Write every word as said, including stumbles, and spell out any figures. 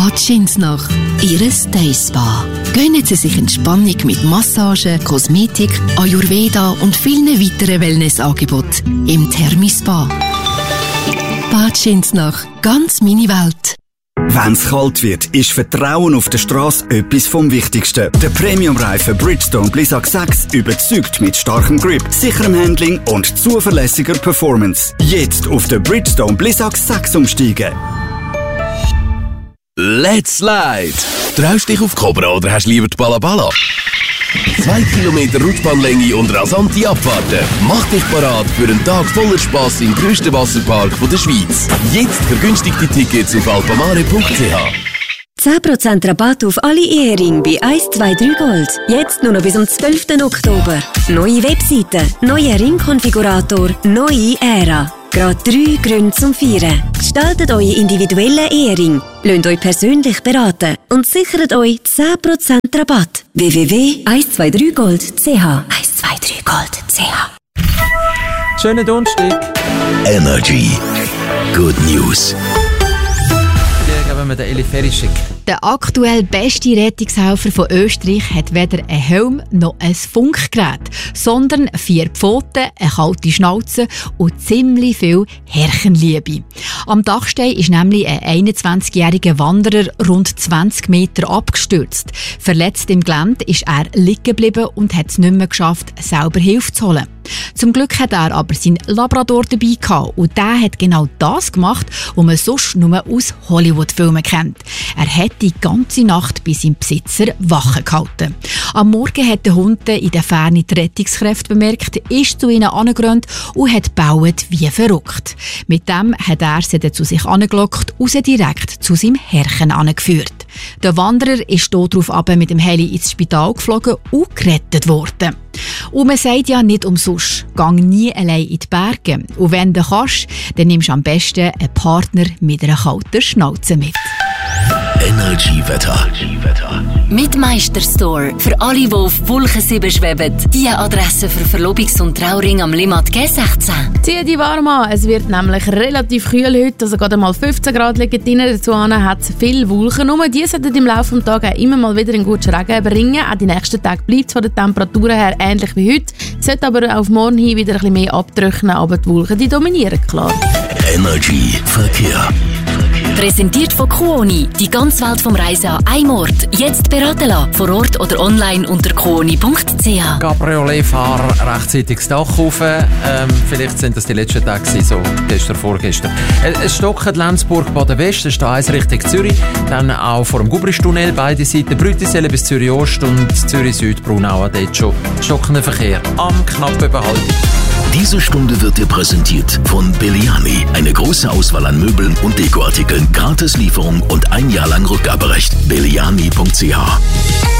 Bad Schinsnach, Ihr Day Spa. Gönnen Sie sich Entspannung mit Massage, Kosmetik, Ayurveda und vielen weiteren Wellnessangeboten im Thermispa. Bad Schinsnach, ganz meine Welt. Wenn es kalt wird, ist Vertrauen auf der Straße etwas vom Wichtigsten. Der Premium-Reifen Bridgestone Blizzak sechs überzeugt mit starkem Grip, sicherem Handling und zuverlässiger Performance. Jetzt auf den Bridgestone Blizzak sechs umsteigen. Let's Slide! Traust dich auf Cobra oder hast lieber die Balabala? Zwei Kilometer Rutschbahnlänge und rasante Abfahrten. Mach dich parat für einen Tag voller Spass im grössten Wasserpark der Schweiz. Jetzt vergünstigte Tickets auf alpamare punkt c h. zehn Prozent Rabatt auf alle Eheringe bei eins zwei drei Gold. Jetzt nur noch bis zum zwölften Oktober. Neue Webseite, neuer Ringkonfigurator, neue Ära. Gerade drei Gründe zum Feiern. Gestaltet eure individuellen Ehering, lasst euch persönlich beraten und sichert euch zehn Prozent Rabatt. w w w punkt eins zwei drei gold punkt c h eins zwei drei gold punkt c h. Schönen Donnerstag. Energy. Good News. Geben wir den Eli Ferry schick. Der aktuell beste Rettungshelfer von Österreich hat weder einen Helm noch ein Funkgerät, sondern vier Pfoten, eine kalte Schnauze und ziemlich viel Herrchenliebe. Am Dachstein ist nämlich ein einundzwanzigjähriger Wanderer rund zwanzig Meter abgestürzt. Verletzt im Gelände ist er liegen geblieben und hat es nicht mehr geschafft, selber Hilfe zu holen. Zum Glück hat er aber seinen Labrador dabei gehabt und der hat genau das gemacht, was man sonst nur aus Hollywood-Filmen kennt. Er hat die ganze Nacht bei seinem Besitzer Wache gehalten. Am Morgen hat der Hund in der Ferne die Rettungskräfte bemerkt, ist zu ihnen angerannt und hat gebaut wie verrückt. Mit dem hat er sie dann zu sich angelockt und sie direkt zu seinem Herrchen angeführt. Der Wanderer ist darauf ab mit dem Heli ins Spital geflogen und gerettet worden. Und man sagt ja nicht umsonst, gang nie allein in die Berge. Und wenn du kannst, dann nimmst du am besten einen Partner mit einer kalten Schnauze mit. Energy Wetter. Mit Meisterstore. Für alle, die auf Wolken sieben schweben. Die Adresse für Verlobungs- und Trauring am Limmat G sechzehn. Zieh dich warm an. Es wird nämlich relativ kühl heute. Also gerade mal fünfzehn Grad liegen drin. Dazu hat es viele Wolken rum. Die sollten im Laufe des Tages immer mal wieder einen guten Regen bringen. Auch die nächsten Tage bleibt es von den Temperaturen her ähnlich wie heute. Es sollte aber auf morgen hin wieder ein bisschen mehr abtrocknen. Aber die Wolken die dominieren, klar. Energy Verkehr. Präsentiert von Kuoni. Die ganze Welt vom Reisen an einem Ort. Jetzt beraten lassen. Vor Ort oder online unter kuoni punkt c h. Cabriolet-Fahrer rechtzeitig das Dach rauf. Ähm, vielleicht sind das die letzten Tage gewesen, so gestern, vorgestern. Es stockt Lenzburg, Baden-West, das ist da eins Richtung Zürich. Dann auch vor dem Gubristunnel, beide Seiten. Brütiselle bis Zürich-Ost und Zürich-Süd, Brunau, dort schon stockender Verkehr. Am knapp überhalten. Diese Stunde wird dir präsentiert von Belliani. Eine große Auswahl an Möbeln und Dekoartikeln, Gratislieferung und ein Jahr lang Rückgaberecht. belliani punkt c h.